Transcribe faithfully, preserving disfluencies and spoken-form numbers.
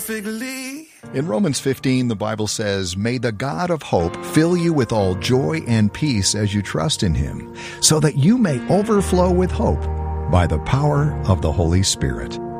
perfectly. In Romans fifteen, the Bible says, "May the God of hope fill you with all joy and peace as you trust in Him, so that you may overflow with hope by the power of the Holy Spirit."